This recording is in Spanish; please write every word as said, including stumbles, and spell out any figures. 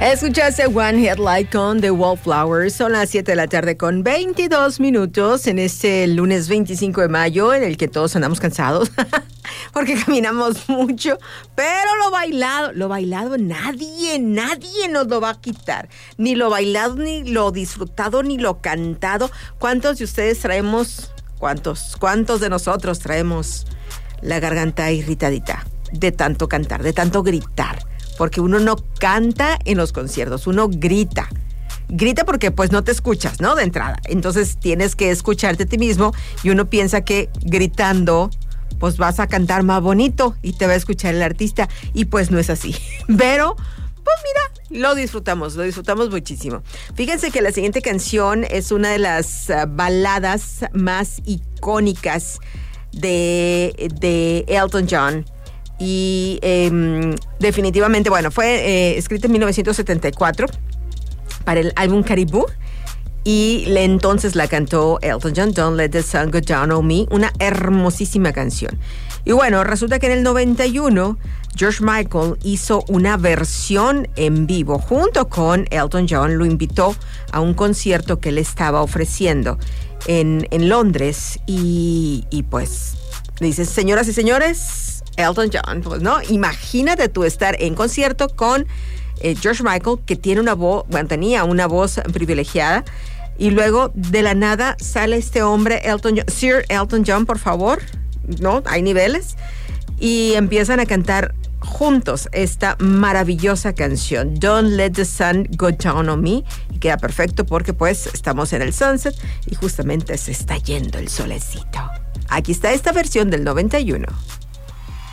Escuchaste One Headlight con The Wallflowers. Son las siete de la tarde con veintidós minutos en este lunes veinticinco de mayo, en el que todos andamos cansados porque caminamos mucho, pero lo bailado, lo bailado nadie, nadie nos lo va a quitar. Ni lo bailado, ni lo disfrutado, ni lo cantado. ¿Cuántos de ustedes traemos, cuántos, cuántos de nosotros traemos la garganta irritadita de tanto cantar, de tanto gritar? Porque uno no canta en los conciertos, uno grita. Grita porque pues no te escuchas, ¿no? De entrada. Entonces tienes que escucharte a ti mismo y uno piensa que gritando pues vas a cantar más bonito y te va a escuchar el artista y pues no es así. Pero pues mira, lo disfrutamos, lo disfrutamos muchísimo. Fíjense que la siguiente canción es una de las uh, baladas más icónicas de, de Elton John. Y eh, definitivamente, bueno, fue eh, escrita en mil novecientos setenta y cuatro para el álbum Caribou y le, entonces la cantó Elton John, Don't Let the Sun Go Down on Me, una hermosísima canción. Y bueno, resulta que en el noventa y uno George Michael hizo una versión en vivo junto con Elton John, lo invitó a un concierto que él estaba ofreciendo en, en Londres y, y pues le dice, señoras y señores, Elton John, pues, ¿no? Imagínate tú estar en concierto con eh, George Michael, que tiene una voz, bueno, tenía una voz privilegiada, y luego de la nada sale este hombre, Elton John, Sir Elton John, por favor, ¿no? Hay niveles, y empiezan a cantar juntos esta maravillosa canción, Don't Let the Sun Go Down on Me, y queda perfecto porque pues estamos en el sunset y justamente se está yendo el solecito. Aquí está esta versión del noventa y uno.